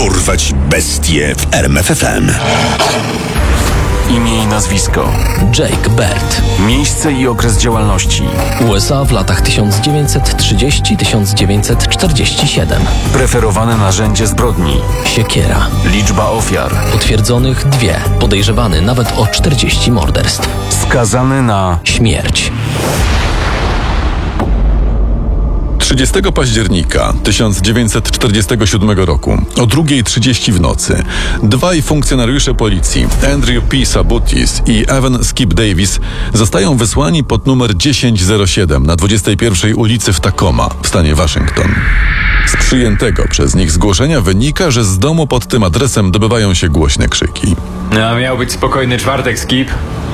Dorwać bestie w RMF FM. Imię i nazwisko: Jake Bert. Miejsce i okres działalności: USA w latach 1930-1947. Preferowane narzędzie zbrodni: Siekiera. Liczba ofiar: Potwierdzonych 2. Podejrzewany nawet o 40 morderstw. skazany na Śmierć. 30 października 1947 roku o 2:30 w nocy dwaj funkcjonariusze policji, Andrew P. Sabutis i Evan Skip Davis, zostają wysłani pod numer 1007 na 21 ulicy w Tacoma w stanie Waszyngton. Z przyjętego przez nich zgłoszenia wynika, że z domu pod tym adresem dobywają się głośne krzyki. No, miał być spokojny czwartek, Skip.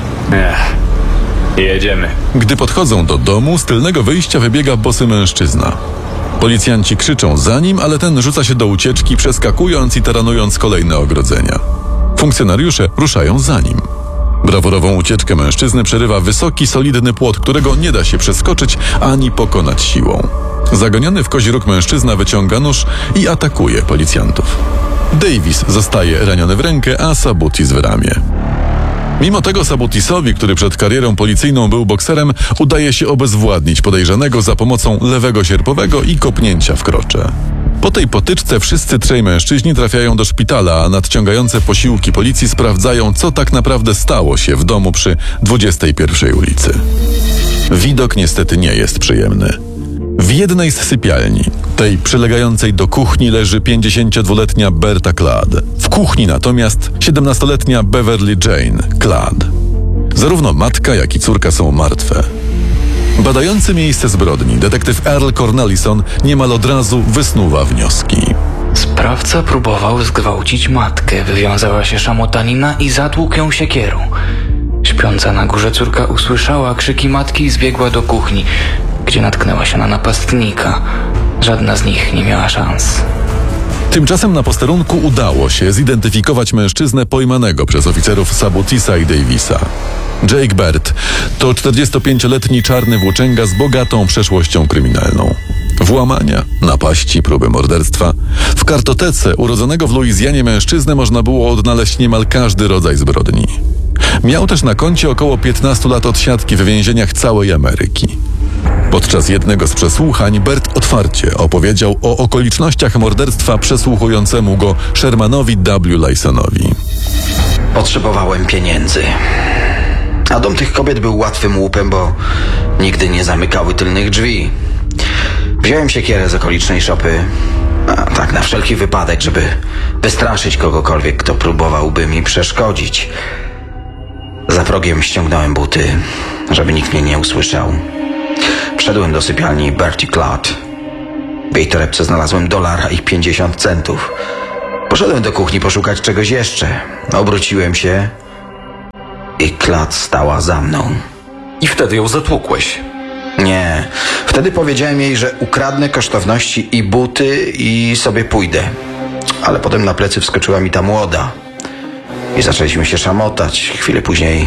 Jedziemy. Gdy podchodzą do domu, z tylnego wyjścia wybiega bosy mężczyzna. Policjanci krzyczą za nim, ale ten rzuca się do ucieczki, przeskakując i taranując kolejne ogrodzenia. Funkcjonariusze ruszają za nim. Brawurową ucieczkę mężczyzny przerywa wysoki, solidny płot, którego nie da się przeskoczyć ani pokonać siłą. Zagoniony w kozi róg mężczyzna wyciąga nóż i atakuje policjantów. Davis zostaje raniony w rękę, a Sabutis w ramię. Mimo tego Sabutisowi, który przed karierą policyjną był bokserem, udaje się obezwładnić podejrzanego za pomocą lewego sierpowego i kopnięcia w krocze. Po tej potyczce wszyscy trzej mężczyźni trafiają do szpitala, a nadciągające posiłki policji sprawdzają, co tak naprawdę stało się w domu przy 21 ulicy. Widok niestety nie jest przyjemny. W jednej z sypialni, tej przylegającej do kuchni, leży 52-letnia Berta Cladd. W kuchni natomiast 17-letnia Beverly Jane Cladd. Zarówno matka, jak i córka są martwe. Badający miejsce zbrodni, detektyw Earl Cornelison niemal od razu wysnuwa wnioski. Sprawca próbował zgwałcić matkę, wywiązała się szamotanina i zatłukł ją siekierą. Śpiąca na górze córka usłyszała krzyki matki i zbiegła do kuchni, gdzie natknęła się na napastnika. Żadna z nich nie miała szans. Tymczasem na posterunku udało się zidentyfikować mężczyznę pojmanego przez oficerów Sabutisa i Davisa. Jake Bert to 45-letni czarny włóczęga z bogatą przeszłością kryminalną. Włamania, napaści, próby morderstwa. W kartotece urodzonego w Luizjanie mężczyznę można było odnaleźć niemal każdy rodzaj zbrodni. Miał też na koncie około 15 lat odsiadki w więzieniach całej Ameryki. Podczas jednego z przesłuchań Bert otwarcie opowiedział o okolicznościach morderstwa przesłuchującemu go Shermanowi W. Lysonowi. Potrzebowałem pieniędzy. A dom tych kobiet był łatwym łupem, bo nigdy nie zamykały tylnych drzwi. Wziąłem siekierę z okolicznej szopy, tak na wszelki wypadek, żeby wystraszyć kogokolwiek, kto próbowałby mi przeszkodzić. Za progiem ściągnąłem buty, żeby nikt mnie nie usłyszał. Wszedłem do sypialni Bertie Cladd. W jej torebce znalazłem $1.50. Poszedłem do kuchni poszukać czegoś jeszcze. Obróciłem się i Cladd stała za mną. I wtedy ją zatłukłeś. Nie. Wtedy powiedziałem jej, że ukradnę kosztowności i buty i sobie pójdę. Ale potem na plecy wskoczyła mi ta młoda. I zaczęliśmy się szamotać. Chwilę później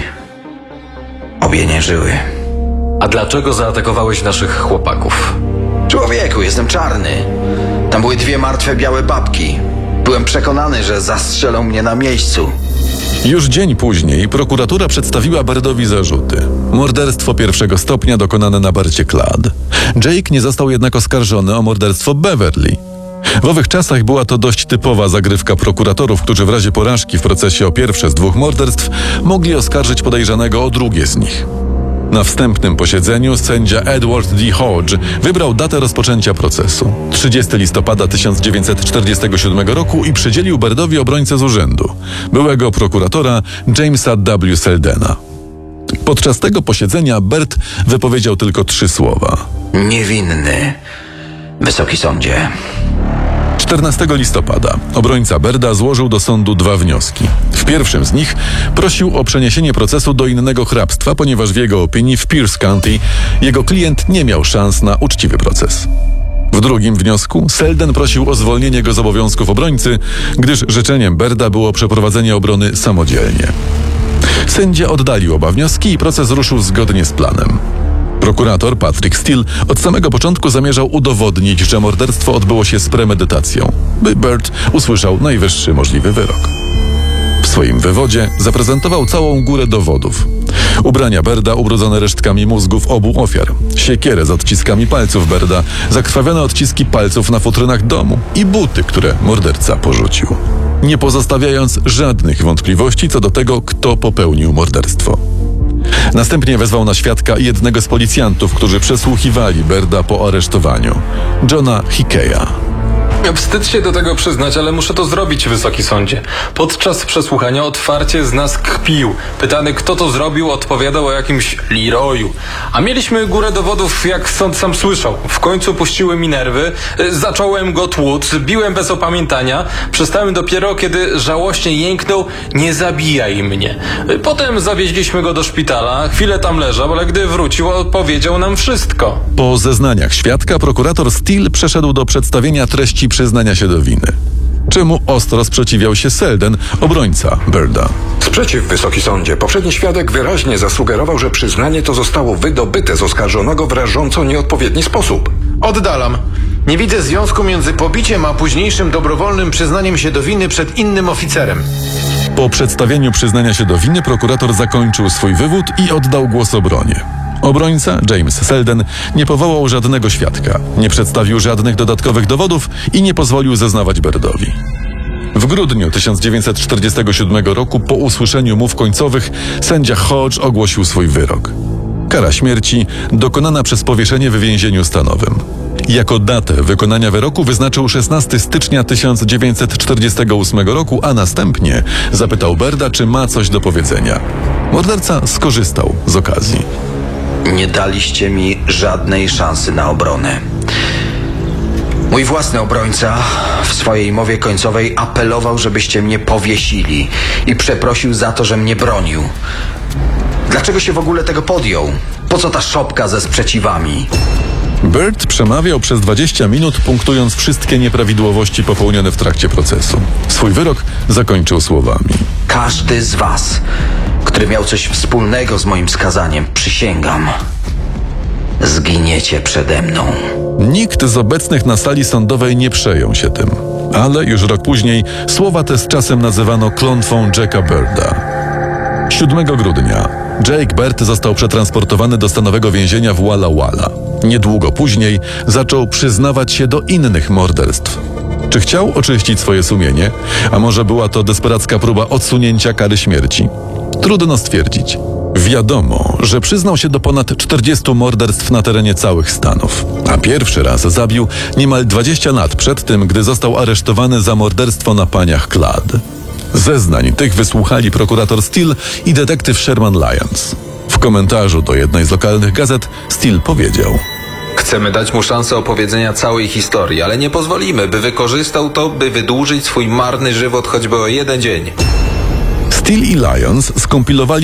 obie nie żyły. A dlaczego zaatakowałeś naszych chłopaków? Człowieku, jestem czarny. Tam były dwie martwe białe babki. Byłem przekonany, że zastrzelą mnie na miejscu. Już dzień później prokuratura przedstawiła Bertowi zarzuty. Morderstwo pierwszego stopnia dokonane na Bercie Cladd. Jake nie został jednak oskarżony o morderstwo Beverly. W owych czasach była to dość typowa zagrywka prokuratorów, którzy w razie porażki w procesie o pierwsze z dwóch morderstw mogli oskarżyć podejrzanego o drugie z nich. Na wstępnym posiedzeniu sędzia Edward D. Hodge wybrał datę rozpoczęcia procesu, 30 listopada 1947 roku, i przydzielił Bertowi obrońcę z urzędu, byłego prokuratora Jamesa W. Seldena. Podczas tego posiedzenia Bert wypowiedział tylko 3 słowa. Niewinny. Wysoki sądzie. 14 listopada obrońca Berda złożył do sądu 2 wnioski. W pierwszym z nich prosił o przeniesienie procesu do innego hrabstwa, ponieważ w jego opinii w Pierce County jego klient nie miał szans na uczciwy proces. W drugim wniosku Selden prosił o zwolnienie go z obowiązków obrońcy, gdyż życzeniem Berda było przeprowadzenie obrony samodzielnie. Sędzia oddalił oba wnioski i proces ruszył zgodnie z planem. Prokurator Patrick Steele od samego początku zamierzał udowodnić, że morderstwo odbyło się z premedytacją, by Byrd usłyszał najwyższy możliwy wyrok. W swoim wywodzie zaprezentował całą górę dowodów. Ubrania Byrda ubrudzone resztkami mózgów obu ofiar, siekierę z odciskami palców Byrda, zakrwawione odciski palców na futrynach domu i buty, które morderca porzucił, nie pozostawiając żadnych wątpliwości co do tego, kto popełnił morderstwo. Następnie wezwał na świadka jednego z policjantów, którzy przesłuchiwali Byrda po aresztowaniu, Johna Hickeya. Wstyd się do tego przyznać, ale muszę to zrobić, Wysoki Sądzie. Podczas przesłuchania otwarcie z nas kpił. Pytany, kto to zrobił, odpowiadał o jakimś Leroyu. A mieliśmy górę dowodów, jak sąd sam słyszał. W końcu puściły mi nerwy, zacząłem go tłuc, biłem bez opamiętania. Przestałem dopiero, kiedy żałośnie jęknął: nie zabijaj mnie. Potem zawieźliśmy go do szpitala, chwilę tam leżał, ale gdy wrócił, opowiedział nam wszystko. Po zeznaniach świadka prokurator Steele przeszedł do przedstawienia treści przyznania się do winy, czemu ostro sprzeciwiał się Selden, obrońca Byrda. Sprzeciw, Wysoki Sądzie. Poprzedni świadek wyraźnie zasugerował, że przyznanie to zostało wydobyte z oskarżonego w rażąco nieodpowiedni sposób. Oddalam. Nie widzę związku między pobiciem a późniejszym dobrowolnym przyznaniem się do winy przed innym oficerem. Po przedstawieniu przyznania się do winy prokurator zakończył swój wywód i oddał głos obronie. Obrońca, James Selden, nie powołał żadnego świadka, nie przedstawił żadnych dodatkowych dowodów i nie pozwolił zeznawać Byrdowi. W grudniu 1947 roku po usłyszeniu mów końcowych sędzia Hodge ogłosił swój wyrok. Kara śmierci dokonana przez powieszenie w więzieniu stanowym. Jako datę wykonania wyroku wyznaczył 16 stycznia 1948 roku, a następnie zapytał Byrda, czy ma coś do powiedzenia. Morderca skorzystał z okazji. Nie daliście mi żadnej szansy na obronę. Mój własny obrońca w swojej mowie końcowej apelował, żebyście mnie powiesili i przeprosił za to, że mnie bronił. Dlaczego się w ogóle tego podjął? Po co ta szopka ze sprzeciwami? Byrd przemawiał przez 20 minut, punktując wszystkie nieprawidłowości popełnione w trakcie procesu. Swój wyrok zakończył słowami: Każdy z was, który miał coś wspólnego z moim skazaniem, przysięgam, zginiecie przede mną. Nikt z obecnych na sali sądowej nie przejął się tym, ale już rok później słowa te z czasem nazywano klątwą Jacka Byrda. 7 grudnia Jake Byrd został przetransportowany do stanowego więzienia w Walla Walla. Niedługo później zaczął przyznawać się do innych morderstw. Czy chciał oczyścić swoje sumienie? A może była to desperacka próba odsunięcia kary śmierci? Trudno stwierdzić. Wiadomo, że przyznał się do ponad 40 morderstw na terenie całych Stanów, a pierwszy raz zabił niemal 20 lat przed tym, gdy został aresztowany za morderstwo na paniach Cladd. Zeznań tych wysłuchali prokurator Steele i detektyw Sherman Lyons. W komentarzu do jednej z lokalnych gazet Steele powiedział: Chcemy dać mu szansę opowiedzenia całej historii, ale nie pozwolimy, by wykorzystał to, by wydłużyć swój marny żywot choćby o 1 dzień. Steele i Lyons skompilowali